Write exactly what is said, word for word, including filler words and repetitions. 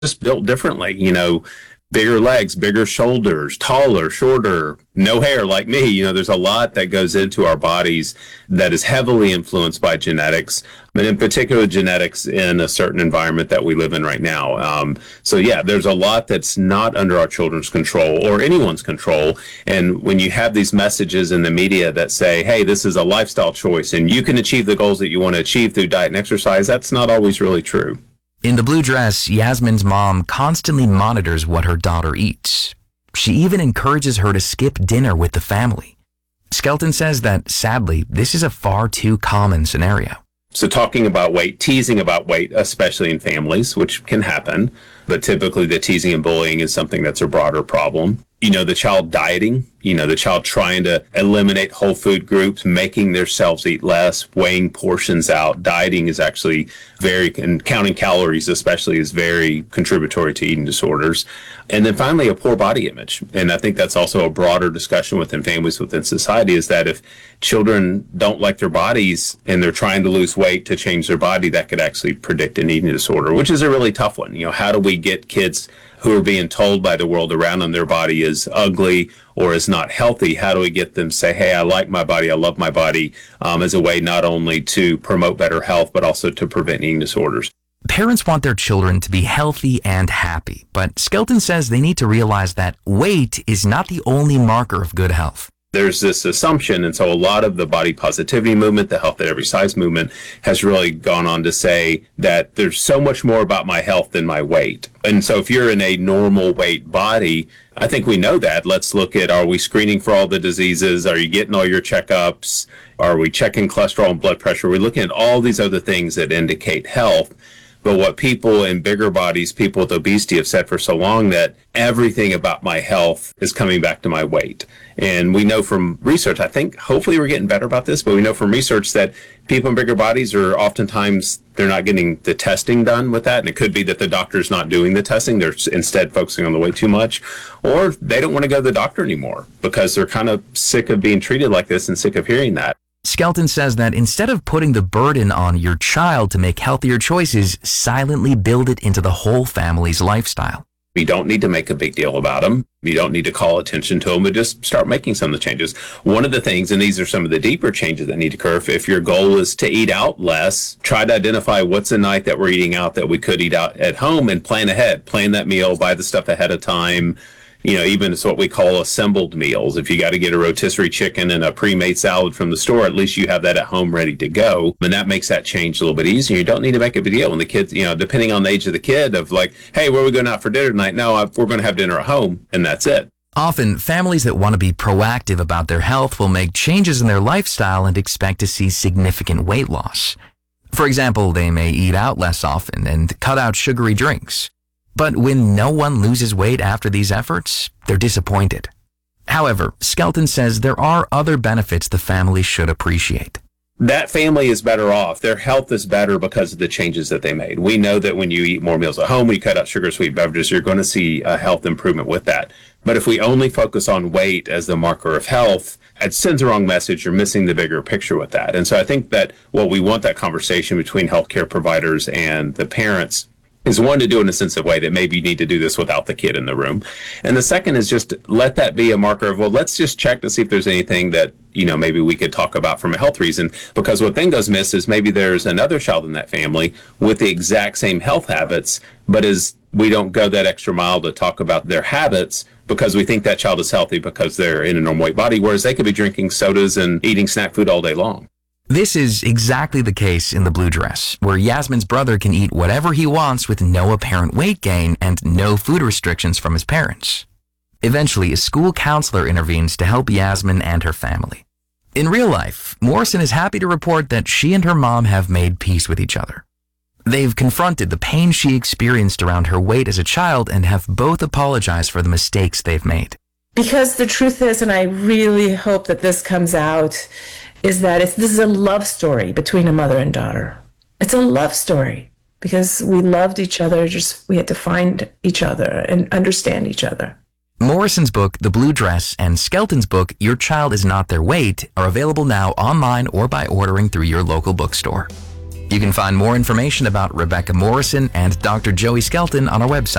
just built differently, you know, bigger legs, bigger shoulders, taller, shorter, no hair like me. You know, there's a lot that goes into our bodies that is heavily influenced by genetics, but in particular genetics in a certain environment that we live in right now. Um, so yeah, there's a lot that's not under our children's control or anyone's control. And when you have these messages in the media that say, hey, this is a lifestyle choice and you can achieve the goals that you want to achieve through diet and exercise, that's not always really true. In The Blue Dress, Yasmin's mom constantly monitors what her daughter eats. She even encourages her to skip dinner with the family. Skelton says that, sadly, this is a far too common scenario. So talking about weight, teasing about weight, especially in families, which can happen, but typically the teasing and bullying is something that's a broader problem. You know, the child dieting, you know, the child trying to eliminate whole food groups, making themselves eat less, weighing portions out. Dieting is actually very, and counting calories especially, is very contributory to eating disorders. And then finally, a poor body image. And I think that's also a broader discussion within families, within society, is that if children don't like their bodies and they're trying to lose weight to change their body, that could actually predict an eating disorder, which is a really tough one. You know, how do we get kids who are being told by the world around them their body is ugly or is not healthy? How do we get them to say, hey, I like my body, I love my body, um, as a way not only to promote better health, but also to prevent eating disorders? Parents want their children to be healthy and happy, but Skelton says they need to realize that weight is not the only marker of good health. There's this assumption, and so a lot of the body positivity movement, the health at every size movement, has really gone on to say that there's so much more about my health than my weight. And so if you're in a normal weight body, I think we know that. Let's look at, are we screening for all the diseases? Are you getting all your checkups? Are we checking cholesterol and blood pressure? We're looking at all these other things that indicate health. But what people in bigger bodies, people with obesity, have said for so long, that everything about my health is coming back to my weight. And we know from research, I think hopefully we're getting better about this, but we know from research that people in bigger bodies are oftentimes, they're not getting the testing done with that. And it could be that the doctor's not doing the testing. They're instead focusing on the weight too much, or they don't want to go to the doctor anymore because they're kind of sick of being treated like this and sick of hearing that. Skelton says that instead of putting the burden on your child to make healthier choices, silently build it into the whole family's lifestyle. You don't need to make a big deal about them. You don't need to call attention to them, but just start making some of the changes. One of the things, and these are some of the deeper changes that need to occur, if your goal is to eat out less, try to identify what's a night that we're eating out that we could eat out at home and plan ahead. Plan that meal, buy the stuff ahead of time. You know, even it's what we call assembled meals. If you got to get a rotisserie chicken and a pre-made salad from the store, at least you have that at home ready to go. And that makes that change a little bit easier. You don't need to make a big deal when the kids, you know, depending on the age of the kid, of like, hey, where are we going out for dinner tonight? No, we're going to have dinner at home, and that's it. Often, families that want to be proactive about their health will make changes in their lifestyle and expect to see significant weight loss. For example, they may eat out less often and cut out sugary drinks. But when no one loses weight after these efforts, they're disappointed. However, Skelton says there are other benefits the family should appreciate. That family is better off. Their health is better because of the changes that they made. We know that when you eat more meals at home, when you cut out sugar, sweet beverages, you're going to see a health improvement with that. But if we only focus on weight as the marker of health, it sends the wrong message. You're missing the bigger picture with that. And so I think that what we want, that conversation between healthcare providers and the parents, is one, to do it in a sensitive way, that maybe you need to do this without the kid in the room. And the second is just let that be a marker of, well, let's just check to see if there's anything that, you know, maybe we could talk about from a health reason. Because what then goes miss is maybe there's another child in that family with the exact same health habits, but as we don't go that extra mile to talk about their habits because we think that child is healthy because they're in a normal weight body, whereas they could be drinking sodas and eating snack food all day long. This is exactly the case in The Blue Dress, where Yasmin's brother can eat whatever he wants with no apparent weight gain and no food restrictions from his parents. Eventually, a school counselor intervenes to help Yasmin and her family. In real life, Morrison is happy to report that she and her mom have made peace with each other. They've confronted the pain she experienced around her weight as a child and have both apologized for the mistakes they've made. Because the truth is, and I really hope that this comes out, is that it's, this is a love story between a mother and daughter. It's a love story because we loved each other, just we had to find each other and understand each other. Morrison's book, The Blue Dress, and Skelton's book, Your Child Is Not Their Weight, are available now online or by ordering through your local bookstore. You can find more information about Rebecca Morrison and Doctor Joey Skelton on our website.